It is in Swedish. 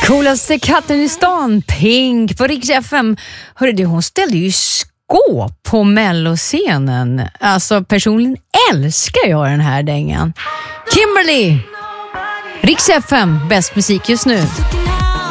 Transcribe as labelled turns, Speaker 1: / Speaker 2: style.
Speaker 1: Coolaste katten i stan, Pink på Rix FM. Hörru du, hon ställde ju skåp på melloscenen. Alltså personligen älskar jag den här dängan. Kimberly, Rix FM, bäst musik just nu.